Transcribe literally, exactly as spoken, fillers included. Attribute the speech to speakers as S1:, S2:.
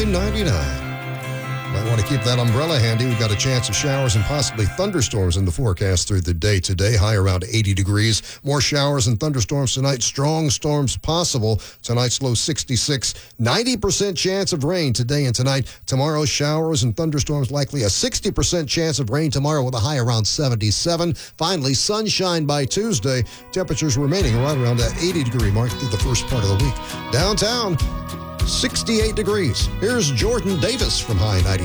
S1: Tuesday, ninety-nine. Might want to keep that umbrella handy. We've got a chance of showers and possibly thunderstorms in the forecast through the day today. High around eighty degrees. More showers and thunderstorms tonight. Strong storms possible. Tonight's low sixty-six. ninety percent chance of rain today and tonight. Tomorrow, showers and thunderstorms likely. A sixty percent chance of rain tomorrow with a high around seventy-seven. Finally, sunshine by Tuesday. Temperatures remaining right around that eighty degree mark through the first part of the week. Downtown, sixty-eight degrees. Here's Jordan Davis from High ninety.